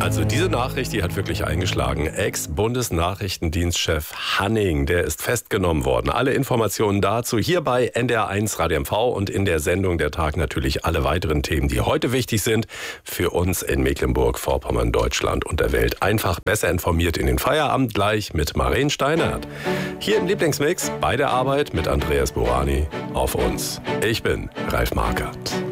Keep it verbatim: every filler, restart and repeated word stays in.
Also diese Nachricht, die hat wirklich eingeschlagen. Ex-Bundesnachrichtendienstchef Hanning, der ist festgenommen worden. Alle Informationen dazu hier bei N D R eins Radio M V und in der Sendung Der Tag natürlich alle weiteren Themen, die heute wichtig sind für uns in Mecklenburg-Vorpommern, Deutschland und der Welt. Einfach besser informiert in den Feierabend gleich mit Maren Steinert. Hier im Lieblingsmix bei der Arbeit mit Andreas Burani auf uns. Ich bin Ralf Markert.